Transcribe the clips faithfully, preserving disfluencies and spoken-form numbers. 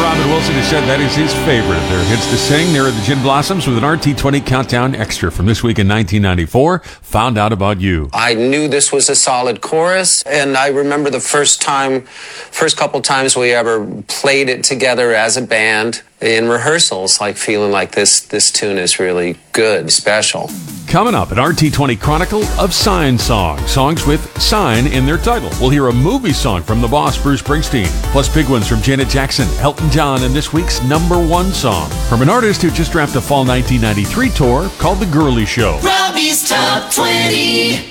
Robin Wilson has said that is his favorite of their hits to sing. There are the Gin Blossoms with an R T twenty Countdown Extra from this week in nineteen ninety-four. Found Out About You. I knew this was a solid chorus, and I remember the first time, first couple times we ever played it together as a band in rehearsals, like feeling like this, this tune is really good, special. Coming up, an R T twenty Chronicle of Sign songs. Songs with sign in their title. We'll hear a movie song from the boss, Bruce Springsteen. Plus big ones from Janet Jackson, Elton John, and this week's number one song from an artist who just wrapped a fall nineteen ninety-three tour called The Girly Show. Robbie's Top twenty.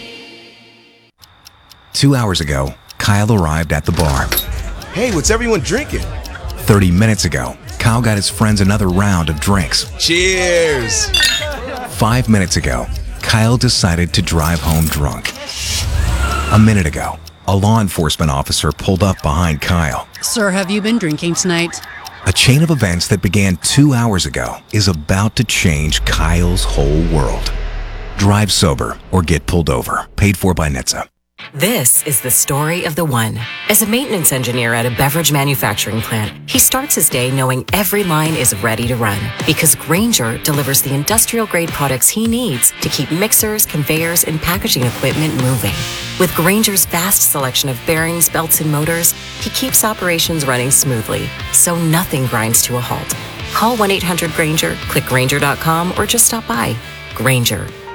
Two hours ago, Kyle arrived at the bar. Hey, what's everyone drinking? thirty minutes ago, Kyle got his friends another round of drinks. Cheers! Five minutes ago, Kyle decided to drive home drunk. A minute ago, a law enforcement officer pulled up behind Kyle. Sir, have you been drinking tonight? A chain of events that began two hours ago is about to change Kyle's whole world. Drive sober or get pulled over. Paid for by N H T S A. This is the story of the one. As a maintenance engineer at a beverage manufacturing plant, he starts his day knowing every line is ready to run because Grainger delivers the industrial-grade products he needs to keep mixers, conveyors, and packaging equipment moving. With Grainger's vast selection of bearings, belts, and motors, he keeps operations running smoothly, so nothing grinds to a halt. Call one eight hundred Grainger, click Grainger dot com, or just stop by. Grainger,